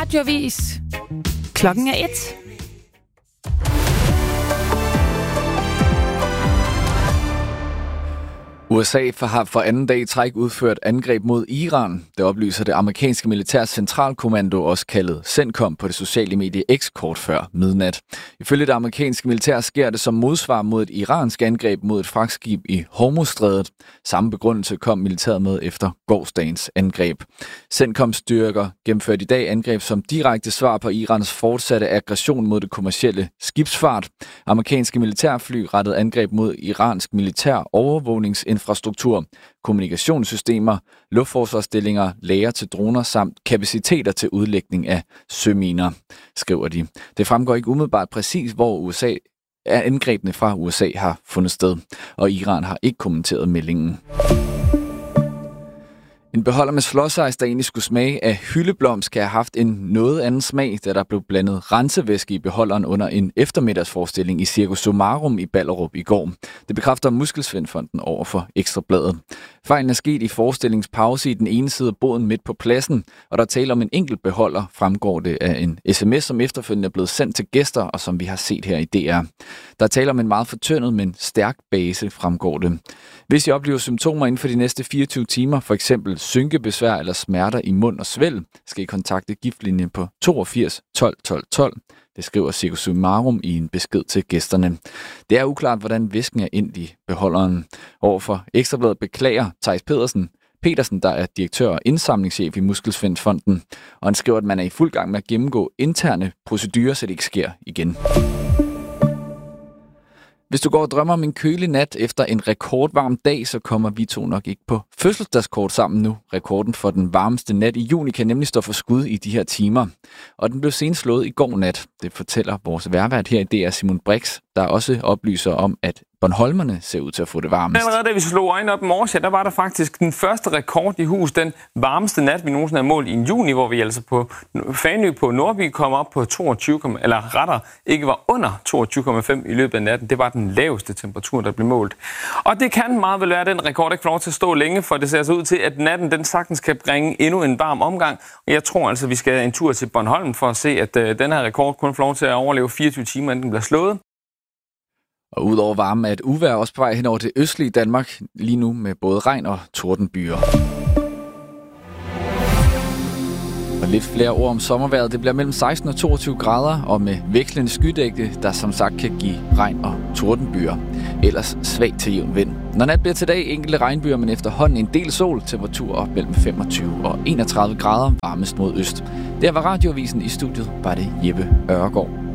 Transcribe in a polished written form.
Radioavis. Klokken er 1. USA har for anden dag i træk udført angreb mod Iran. Det oplyser det amerikanske militærs centralkommando, også kaldet CENTCOM, på det sociale medie X kort før midnat. Ifølge det amerikanske militær sker det som modsvar mod et iransk angreb mod et fragtskib i Hormuzstrædet. Samme begrundelse kom militæret med efter gårsdagens angreb. CENTCOM-styrker gennemførte i dag angreb som direkte svar på Irans fortsatte aggression mod det kommercielle skibsfart. Amerikanske militærfly rettede angreb mod iransk militær overvågningsinfrastruktur, kommunikationssystemer, luftforsvarsstillinger, lager til droner samt kapaciteter til udlægning af søminer, skriver de. Det fremgår ikke umiddelbart præcis, hvor angrebene fra USA har fundet sted, og Iran har ikke kommenteret meldingen. En beholder med slåsejs, der egentlig skulle smage af hyldeblomst, kan have haft en noget anden smag, da der blev blandet rensevæske i beholderen under en eftermiddagsforestilling i Cirkus Summarum i Ballerup i går. Det bekræfter Muskelsvindfonden over for Ekstra Bladet. Fejlen er sket i forestilingspause i den ene side af båden midt på pladsen, og der taler om en enkelt beholder, fremgår det af en sms, som efterfølgende er blevet sendt til gæster, og som vi har set her i DR. Der taler om en meget fortyndet, men stærk base, fremgår det. Hvis I oplever symptomer inden for de næste 24 timer, f.eks. synkebesvær eller smerter i mund og svælg, skal I kontakte giftlinjen på 82 12 12 12. Det skriver Cirkus Summarum i en besked til gæsterne. Det er uklart, hvordan væsken er ind i beholderen. Overfor Ekstra Bladet beklager Theis Petersen, der er direktør og indsamlingschef i Muskelsvindfonden, og han skriver, at man er i fuld gang med at gennemgå interne procedurer, så det ikke sker igen. Hvis du går og drømmer om en kølig nat efter en rekordvarm dag, så kommer vi to nok ikke på fødselsdagskort sammen nu. Rekorden for den varmeste nat i juni kan nemlig stå for skud i de her timer. Og den blev senest slået i går nat. Det fortæller vores vejrvært her i DR, Simon Brix, der også oplyser om, at Bornholmerne ser ud til at få det varmest. Allerede da vi slog øjnene op i morges, der var der faktisk den første rekord i hus. Den varmeste nat, vi nogensinde har målt i juni, hvor vi altså på Fanø på Nordby kom op på 22, eller retter ikke var under 22,5 i løbet af natten. Det var den laveste temperatur, der blev målt. Og det kan meget vel være, at den rekord ikke får lov til at stå længe, for det ser så ud til, at natten den sagtens kan bringe endnu en varm omgang. Og jeg tror altså, vi skal en tur til Bornholm for at se, at den her rekord kun får lov til at overleve 24 timer, inden den bliver slået. Og udover varmen er et uvejr også på vej hen over det østlige Danmark, lige nu med både regn og tordenbyer. Og lidt flere ord om sommervejret. Det bliver mellem 16 og 22 grader, og med vekslende skydække, der som sagt kan give regn og tordenbyer. Ellers svag til jævn vind. Når nat bliver til dag enkelte regnbyer, men efterhånden en del sol, temperaturer op mellem 25 og 31 grader, varmest mod øst. Der var Radioavisen. I studiet var det Jeppe Ørgaard.